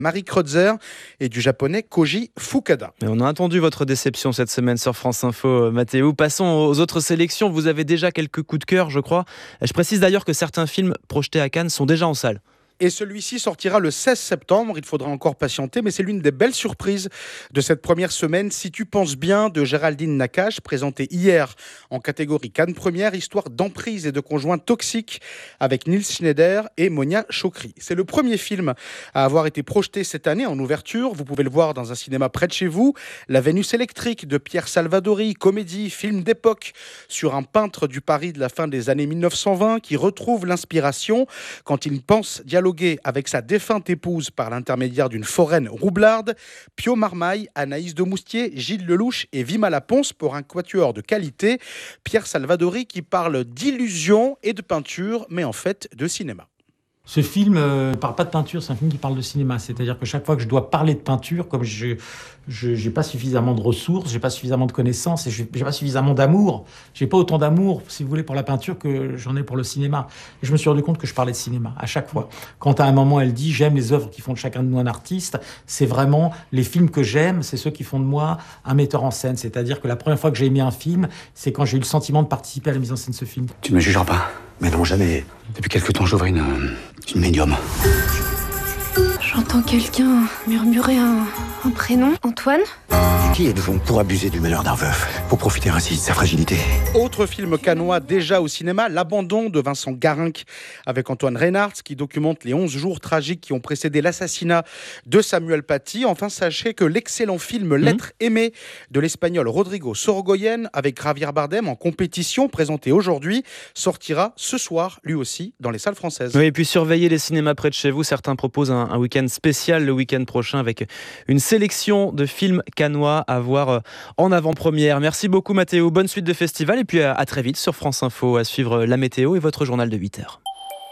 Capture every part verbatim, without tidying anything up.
Marie Kreutzer et du japonais Koji Fukada. Et on a entendu votre déception cette semaine sur France Info, Mathéo. Passons aux autres sélections. Vous avez déjà quelques coups de cœur, je crois. Je précise d'ailleurs que certains films projetés à Cannes sont déjà en salle. Et celui-ci sortira le seize septembre. Il faudra encore patienter, mais c'est l'une des belles surprises de cette première semaine. Si tu penses bien, de Géraldine Nakache, présentée hier en catégorie Cannes Première, histoire d'emprise et de conjoints toxiques avec Nils Schneider et Monia Chokri. C'est le premier film à avoir été projeté cette année en ouverture. Vous pouvez le voir dans un cinéma près de chez vous. La Vénus électrique de Pierre Salvadori, comédie, film d'époque sur un peintre du Paris de la fin des années mille neuf cent vingt qui retrouve l'inspiration quand il pense dialoguer avec sa défunte épouse par l'intermédiaire d'une foraine roublarde. Pio Marmaille, Anaïs de Moustier, Gilles Lelouch et Vima Laponce pour un quatuor de qualité. Pierre Salvadori qui parle d'illusion et de peinture, mais en fait de cinéma. Ce film ne euh, parle pas de peinture, c'est un film qui parle de cinéma. C'est-à-dire que chaque fois que je dois parler de peinture, comme je n'ai pas suffisamment de ressources, je n'ai pas suffisamment de connaissances et je n'ai pas suffisamment d'amour, je n'ai pas autant d'amour, si vous voulez, pour la peinture que j'en ai pour le cinéma. Et je me suis rendu compte que je parlais de cinéma à chaque fois. Quand à un moment elle dit « j'aime les œuvres qui font de chacun de nous un artiste », c'est vraiment les films que j'aime, c'est ceux qui font de moi un metteur en scène. C'est-à-dire que la première fois que j'ai aimé un film, c'est quand j'ai eu le sentiment de participer à la mise en scène de ce film. Tu ne me jugeras pas, mais non, jamais. Depuis quelque temps, j'ouvre une, une médium. J'entends quelqu'un murmurer un, un prénom. Antoine ? Qui êtes-vous pour abuser du malheur d'un veuf, pour profiter ainsi de sa fragilité ? Autre film cannois déjà au cinéma, L'Abandon de Vincent Garinck avec Antoine Reynards qui documente les onze jours tragiques qui ont précédé l'assassinat de Samuel Paty. Enfin, sachez que l'excellent film L'être mmh. aimé de l'espagnol Rodrigo Sorogoyen avec Javier Bardem en compétition, présenté aujourd'hui, sortira ce soir, lui aussi, dans les salles françaises. Oui, et puis surveillez les cinémas près de chez vous. Certains proposent un, un week-end spécial le week-end prochain avec une sélection de films cannois à voir en avant-première. Merci beaucoup Mathéo, bonne suite de festival et puis à, à très vite sur France Info à suivre la météo et votre journal de huit heures.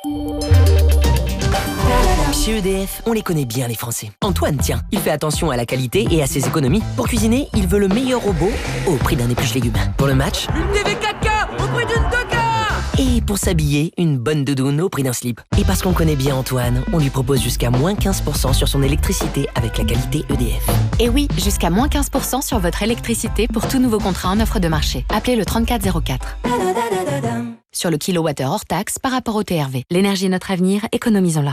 Chez E D F, on les connaît bien les Français. Antoine, tiens, il fait attention à la qualité et à ses économies. Pour cuisiner, il veut le meilleur robot au prix d'un épluche légumes. Pour le match, une T V quatre K au prix d'une deux K. Et pour s'habiller, une bonne doudoune au prix d'un slip. Et parce qu'on connaît bien Antoine, on lui propose jusqu'à moins quinze pour cent sur son électricité avec la qualité E D F. Et oui, jusqu'à moins quinze pour cent sur votre électricité pour tout nouveau contrat en offre de marché. Appelez le trente-quatre zéro quatre. Sur le kilowattheure hors taxe par rapport au T R V. L'énergie est notre avenir, économisons-la.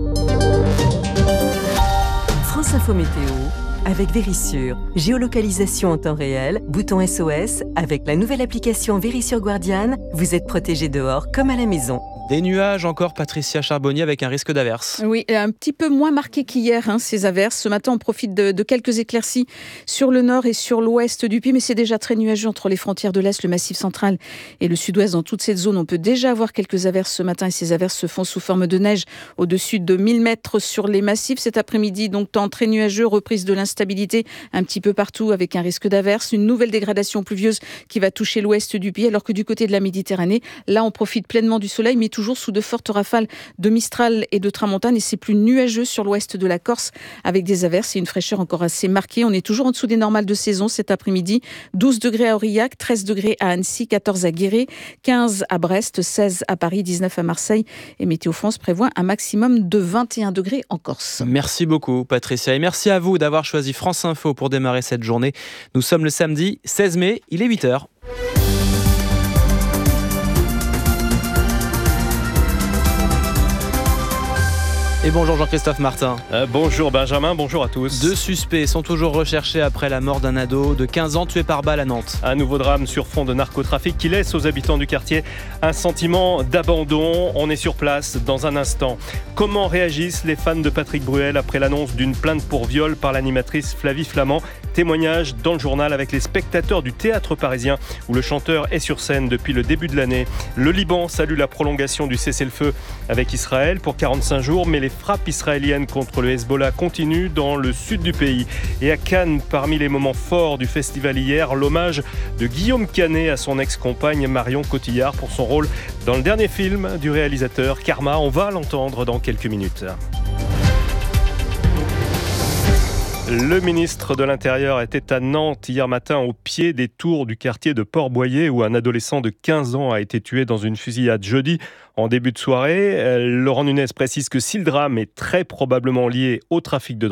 France Info Météo avec Vérissure. Géolocalisation en temps réel, bouton S O S. Avec la nouvelle application Vérissure Guardian, vous êtes protégé dehors comme à la maison. Des nuages encore, Patricia Charbonnier, avec un risque d'averse. Oui, un petit peu moins marqué qu'hier, hein, ces averses. Ce matin, on profite de, de quelques éclaircies sur le nord et sur l'ouest du pays, mais c'est déjà très nuageux entre les frontières de l'Est, le Massif central et le sud-ouest. Dans toute cette zone, on peut déjà avoir quelques averses ce matin et ces averses se font sous forme de neige au-dessus de mille mètres sur les massifs. Cet après-midi, donc, temps très nuageux, reprise de l'instabilité un petit peu partout avec un risque d'averse. Une nouvelle dégradation pluvieuse qui va toucher l'ouest du pays, alors que du côté de la Méditerranée, là, on profite pleinement du soleil, mais toujours sous de fortes rafales de Mistral et de Tramontane, et c'est plus nuageux sur l'ouest de la Corse avec des averses et une fraîcheur encore assez marquée. On est toujours en dessous des normales de saison cet après-midi. douze degrés à Aurillac, treize degrés à Annecy, quatorze à Guéret, quinze à Brest, seize à Paris, dix-neuf à Marseille, et Météo France prévoit un maximum de vingt et un degrés en Corse. Merci beaucoup Patricia et merci à vous d'avoir choisi France Info pour démarrer cette journée. Nous sommes le samedi seize mai, il est huit heures. Et bonjour Jean-Christophe Martin. Euh, bonjour Benjamin, bonjour à tous. Deux suspects sont toujours recherchés après la mort d'un ado de quinze ans tué par balle à Nantes. Un nouveau drame sur fond de narcotrafic qui laisse aux habitants du quartier un sentiment d'abandon. On est sur place dans un instant. Comment réagissent les fans de Patrick Bruel après l'annonce d'une plainte pour viol par l'animatrice Flavie Flamand ? Témoignage dans le journal avec les spectateurs du théâtre parisien où le chanteur est sur scène depuis le début de l'année. Le Liban salue la prolongation du cessez-le-feu avec Israël pour quarante-cinq jours, mais les frappes israéliennes contre le Hezbollah continuent dans le sud du pays. Et à Cannes, parmi les moments forts du festival hier, l'hommage de Guillaume Canet à son ex-compagne Marion Cotillard pour son rôle dans le dernier film du réalisateur Karma. On va l'entendre dans quelques minutes. Le ministre de l'Intérieur était à Nantes hier matin au pied des tours du quartier de Port-Boyer où un adolescent de quinze ans a été tué dans une fusillade jeudi en début de soirée. Laurent Nunez précise que si le drame est très probablement lié au trafic de drogue,